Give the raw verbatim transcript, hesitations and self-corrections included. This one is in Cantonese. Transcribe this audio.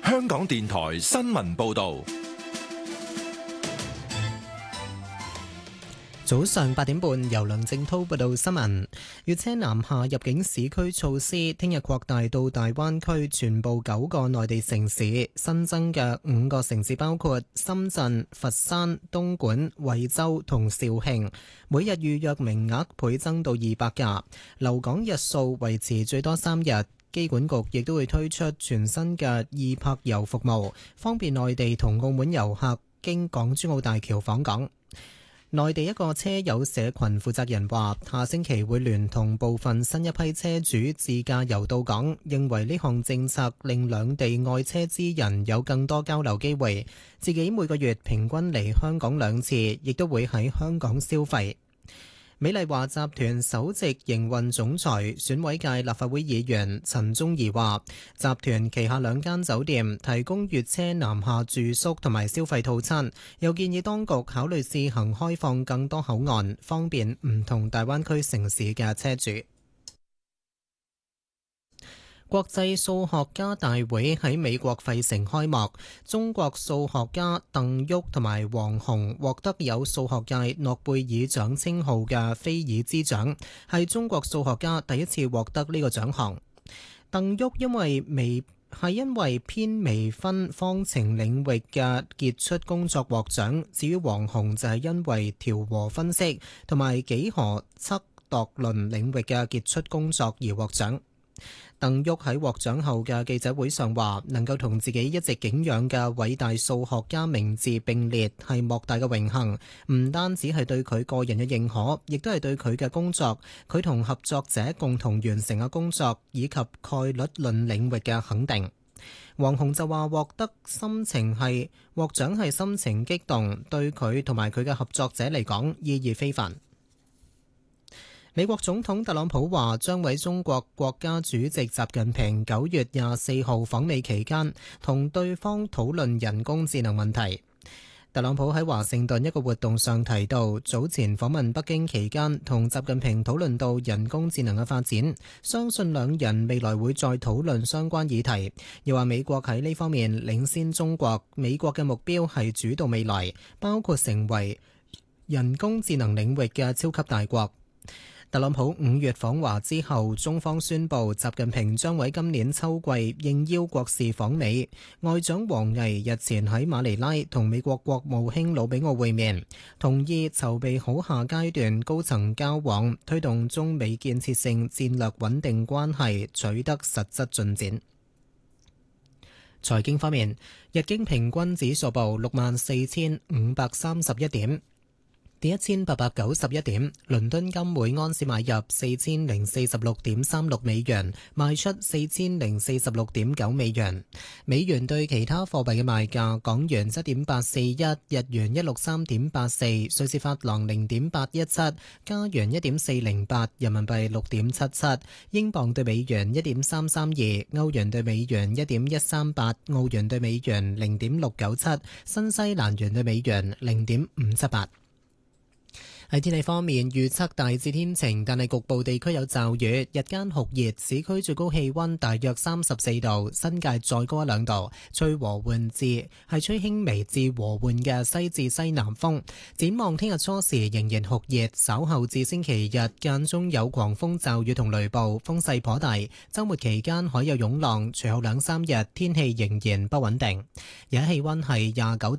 香港電台新聞報道。 早上八點半，由梁正滔報道新聞。粵車南下入境市區措施聽日擴大到大灣區全部九個內地城市，新增嘅五個城市包括深圳、佛山、東莞、惠州同肇慶，每日預約名額倍增到二百架，留港日數維持最多三日。機管局亦都會推出全新嘅易泊遊服務，方便內地同澳門遊客經港珠澳大橋訪港。內地一個車友社群負責人話，下星期會聯同部分新一批車主自駕遊到港，認為呢項政策令兩地愛車之人有更多交流機會，自己每個月平均嚟香港兩次，亦都會喺香港消費。美麗華集團首席營運總裁、選委界立法會議員陳宗儀話，集團旗下兩間酒店提供粵車南下住宿同埋消費套餐，又建議當局考慮試行開放更多口岸，方便唔同大灣區城市嘅車主。國際數學家大會喺美國費城開幕，中國數學家鄧旭同埋王洪獲得有數學界諾貝爾獎稱號嘅菲爾茲獎，係中國數學家第一次獲得呢個獎項。鄧旭因為微係因為偏微分方程領域嘅傑出工作獲獎，至於王洪就係因為調和分析同埋幾何測度論領域嘅傑出工作而獲獎。鄧旭喺獲獎後嘅記者會上話，能夠同自己一直敬仰嘅偉大數學家名字並列係莫大嘅榮幸，唔單止係對佢個人嘅認可，亦都係對佢嘅工作、佢同合作者共同完成嘅工作以及概率論領域嘅肯定。王洪就話獲得心情係獲獎係心情激動，對佢同埋佢嘅合作者嚟講意義非凡。美國總統特朗普話將喺中國國家主席習近平九月廿四號訪美期間同對方討論人工智能問題。特朗普喺華盛頓一個活動上提到，早前訪問北京期間同習近平討論到人工智能嘅發展，相信兩人未來會再討論相關議題。又話美國喺呢方面領先中國，美國嘅目標係主導未來，包括成為人工智能領域嘅超級大國。特朗普五月訪華之後，中方宣布習近平將喺今年秋季應邀國事訪美。外長王毅日前喺馬尼拉同美國國務卿魯比奧會面，同意籌備好下階段高層交往，推動中美建設性戰略穩定關係取得實質進展。財經方面，日經平均指數報六萬四千五百三十一點，跌一千八百九十一點。倫敦金每安士買入四千零四十六點三六美元，賣出四千零四十六點九美元。美元對其他貨幣嘅賣價：港元七點八四一，日元一六三點八四，瑞士法郎零點八一七，加元一點四零八，人民幣六點七七，英鎊對美元一點三三二，歐元對美元一點一三八，澳元對美元零點六九七，新西蘭元對美元零點五七八。喺天氣方面，預測大致天晴，但係局部地區有驟雨。日間酷熱，市區最高氣溫大約三十四度，新界再高一兩度。吹和緩至係吹輕微至和緩嘅西至西南風。展望聽日初時仍然酷熱，稍後至星期日間中有狂風驟雨同雷暴，風勢頗大。週末期間海有湧浪，隨後兩三日天氣仍然不穩定。而家氣溫係廿九。